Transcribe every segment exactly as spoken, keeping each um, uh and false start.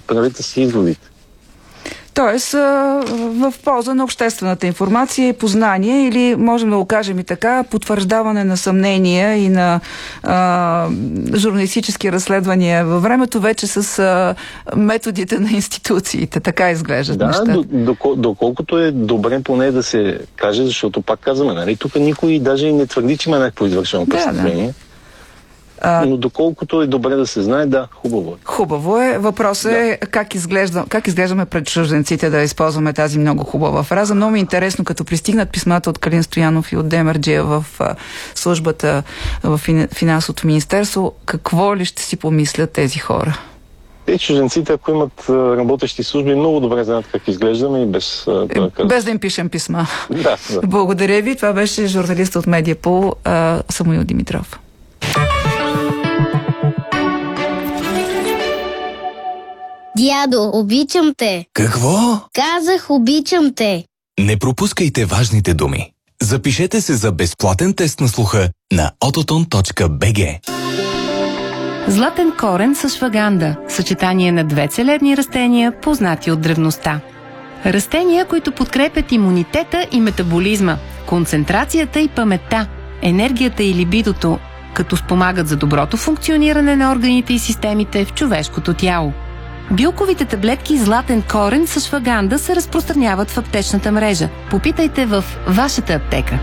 правете си изводите. Тоест, в полза на обществената информация и познание, или можем да го кажем и така, потвърждаване на съмнения и на а, журналистически разследвания във времето, вече с а, методите на институциите. Така изглеждат да, нещата. Да, доколкото е добре поне да се каже, защото пак казваме, нали, тук никой даже и не твърди, че има някакво извършено престъпление. Да, да. Но доколкото е добре да се знае, да, хубаво е. Хубаво е. Въпросът да. е как, изглежда, как изглеждаме пред чужденците, да използваме тази много хубава фраза. Много ми е интересно, като пристигнат писмата от Калин Стоянов и от Демерджия в а, службата в финансовото министерство, какво ли ще си помислят тези хора? Те чужденците, ако имат работещи служби, много добре знаят как изглеждаме и без... Е, без да им пишем писма. Да, да. Благодаря ви. Това беше журналист от Медиапол Самуил Димитров. Дядо, обичам те. Какво? Казах, обичам те. Не пропускайте важните думи. Запишете се за безплатен тест на слуха на autoton точка би джи. Златен корен с шваганда. Съчетание на две целебни растения, познати от древността. Растения, които подкрепят имунитета и метаболизма, концентрацията и паметта, енергията и либидото, като спомагат за доброто функциониране на органите и системите в човешкото тяло. Билковите таблетки Златен корен с шваганда се разпространяват в аптечната мрежа. Попитайте в вашата аптека.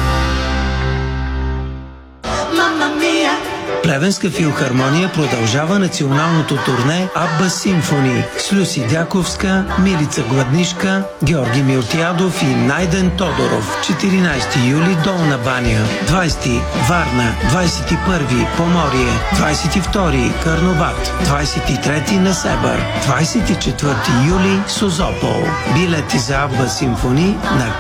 Плевенска филхармония продължава националното турне Абба Симфони с Люси Дяковска, Милица Гладнишка, Георги Милтиадов и Найден Тодоров. четиринайсети юли Долна баня, двайсети Варна, двайсет и първи Поморие, двайсет и втори Карнобат, двайсет и трети Несебър, двайсет и четвърти юли Созопол. Билети за Абба Симфони на